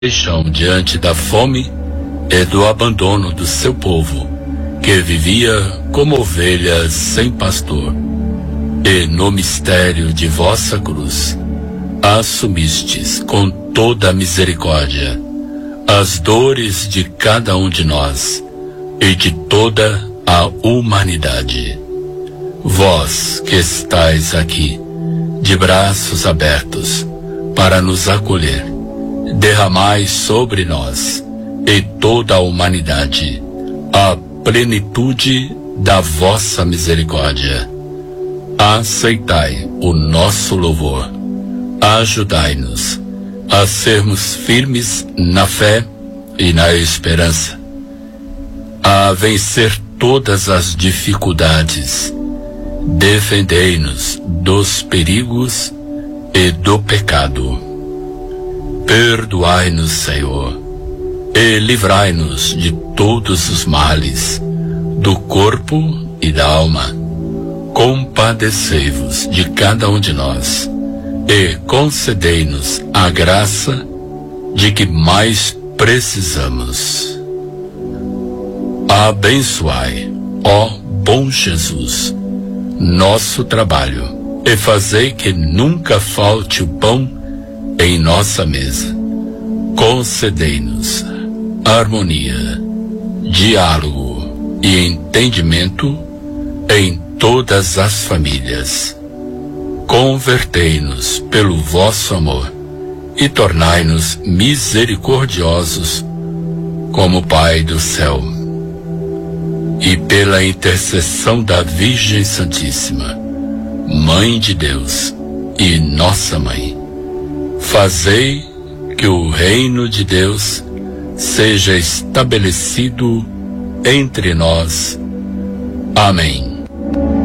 Paixão diante da fome e do abandono do seu povo, que vivia como ovelhas sem pastor. E no mistério de vossa cruz, assumistes com toda a misericórdia as dores de cada um de nós e de toda a humanidade. Vós que estáis aqui, de braços abertos, para nos acolher, derramai sobre nós e toda a humanidade a plenitude da vossa misericórdia. Aceitai o nosso louvor. Ajudai-nos a sermos firmes na fé e na esperança, a vencer todas as dificuldades. Defendei-nos dos perigos e do pecado. Perdoai-nos, Senhor, e livrai-nos de todos os males, do corpo e da alma. Compadecei-vos de cada um de nós, e concedei-nos a graça de que mais precisamos. Abençoai, ó bom Jesus, nosso trabalho, e fazei que nunca falte o pão em nossa mesa. Concedei-nos harmonia, diálogo e entendimento em todas as famílias. Convertei-nos pelo vosso amor e tornai-nos misericordiosos como o Pai do céu. E pela intercessão da Virgem Santíssima, Mãe de Deus e Nossa Mãe, fazei que o reino de Deus seja estabelecido entre nós. Amém.